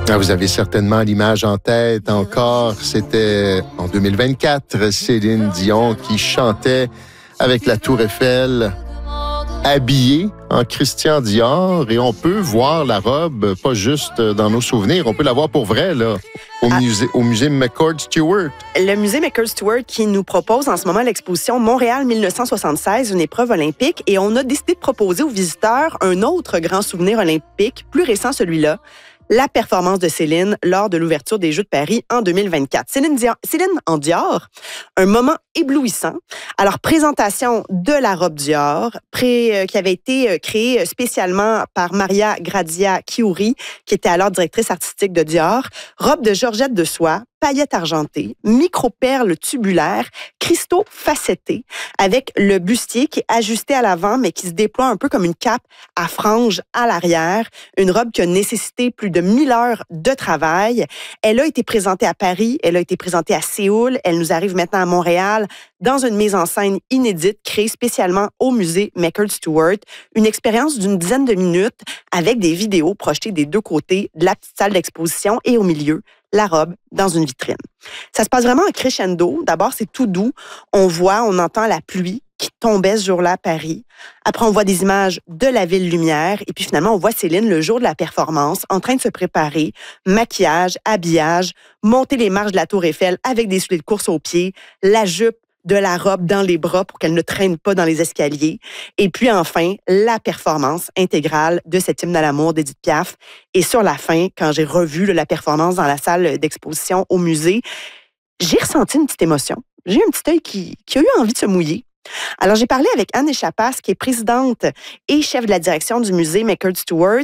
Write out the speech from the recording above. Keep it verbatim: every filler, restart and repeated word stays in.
Ah, vous avez certainement l'image en tête encore. C'était en deux mille vingt-quatre, Céline Dion qui chantait avec la Tour Eiffel, habillée en Christian Dior. Et on peut voir la robe, pas juste dans nos souvenirs, on peut la voir pour vrai, là, au, ah. musée, au musée McCord-Stewart. Le musée McCord-Stewart qui nous propose en ce moment l'exposition Montréal mille neuf cent soixante-seize, une épreuve olympique. Et on a décidé de proposer aux visiteurs un autre grand souvenir olympique, plus récent celui-là, la performance de Céline lors de l'ouverture des Jeux de Paris en deux mille vingt-quatre. Céline, Dior, Céline en Dior, un moment éblouissant. Alors, présentation de la robe Dior, pré, euh, qui avait été créée spécialement par Maria Grazia Chiuri, qui était alors directrice artistique de Dior. Robe de georgette de soie, paillettes argentées, micro-perles tubulaires, cristaux facettés, avec le bustier qui est ajusté à l'avant, mais qui se déploie un peu comme une cape à franges à l'arrière. Une robe qui a nécessité plus de mille heures de travail. Elle a été présentée à Paris, elle a été présentée à Séoul, elle nous arrive maintenant à Montréal dans une mise en scène inédite créée spécialement au musée McCord-Stewart. Une expérience d'une dizaine de minutes avec des vidéos projetées des deux côtés de la petite salle d'exposition et au milieu, la robe dans une vitrine. Ça se passe vraiment en crescendo. D'abord, c'est tout doux. On voit, on entend la pluie qui tombait ce jour-là à Paris. Après, on voit des images de la ville lumière. Et puis finalement, on voit Céline le jour de la performance en train de se préparer. Maquillage, habillage, monter les marches de la Tour Eiffel avec des souliers de course aux pieds, la jupe de la robe dans les bras pour qu'elle ne traîne pas dans les escaliers. Et puis enfin, la performance intégrale de cet hymne à l'amour d'Édith Piaf. Et sur la fin, quand j'ai revu là, la performance dans la salle d'exposition au musée, j'ai ressenti une petite émotion. J'ai eu un petit œil qui, qui a eu envie de se mouiller. Alors, j'ai parlé avec Anne Echapas, qui est présidente et chef de la direction du musée McCord-Stewart.